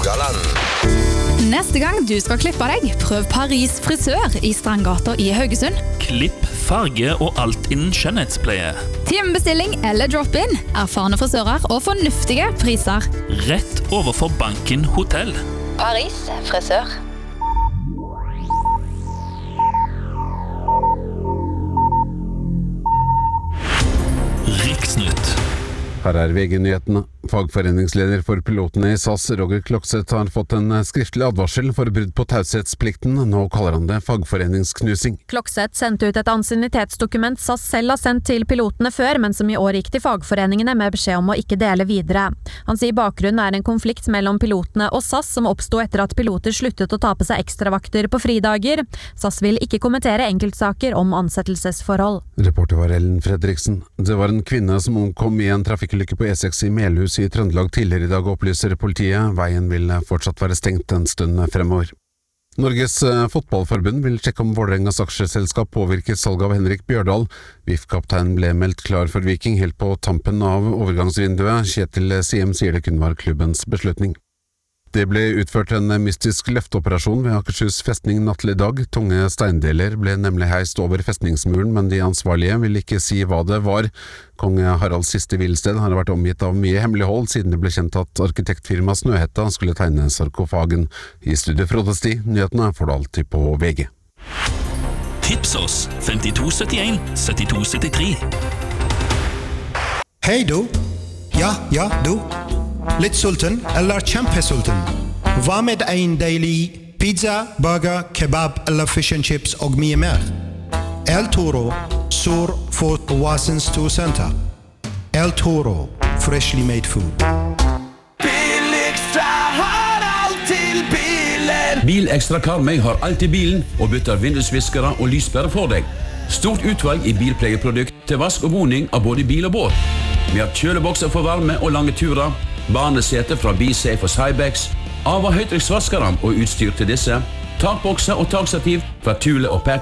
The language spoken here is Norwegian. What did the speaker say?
Rogaland. Neste gang du skal klippe deg, prøv Paris frisør i Strandgata i Haugesund. Klipp, farge og alt innen skjønnhetspleie. Timebestilling eller drop-in, erfarne frisører og fornuftige priser. Rett overfor Banken Hotell. Paris frisør. Riksnytt. Her VG-nyhetene. Fagforeningsleder for pilotene i SAS, Roger Klokseth, har fått en skriftlig advarsel for brudd på taushetsplikten. Nå kaller han det fagforeningsknusing. Klokseth sendte ut et ansiennitetsdokument SAS selv har sendt til pilotene før, men som i år gikk til fagforeningene med beskjed om å ikke dele videre. Han sier bakgrunnen er en konflikt mellom pilotene og SAS som oppstod etter at piloter sluttet å ta på seg ekstravakter på fridager. SAS vil ikke kommentere enkeltsaker om ansettelsesforhold. Reporter var Ellen Fredriksen. Det var en kvinne som omkom i en trafikkulykke på E6 i Melhus i Trøndelag tidligere i dag, opplyser politiet. Veien vil fortsatt være stengt en stund fremover. Norges fotballforbund vil sjekke om Vålerengas aksjeselskap påvirker salget av Henrik Bjørdal. VIF-kapteinen ble meldt klar for Viking helt på tampen av overgangsvinduet. Kjetil Siem sier det kun var klubbens beslutning. Det ble utført en mystisk løfteoperasjon ved Akershus festning natt til i dag. Tunge steindeler ble nemlig heist over festningsmuren, men de ansvarlige vil ikke si hva det var. Kong Haralds siste hvilested har vært omgitt av mye hemmelighold siden det ble kjent at arkitektfirma Snøhetta skulle tegne sarkofagen. I studio Frode Sti, nyhetene får du alltid på VG. Tips oss 5271 7273. Hei du! Ja, du! Litt sulten eller kjempesulten? Hva med en deilig pizza, burger, kebab eller fish and chips og mye mer? El Toro, sør for Oasens Storsenter. El Toro, freshly made food. Bilekstra har alt til bilen. Bilekstra Karmøy har alt i bilen og bytter vindusviskere og lyspærer for deg. Stort utvalg i bilpleieprodukt til vask og boning av både bil og båt. Vi har kjølebokser for varme og lange turer, barnesete fra BeSafe og Cybex, av- og høytrykksvaskere og utstyr til disse, takbokser og takstativ fra Thule og Pack,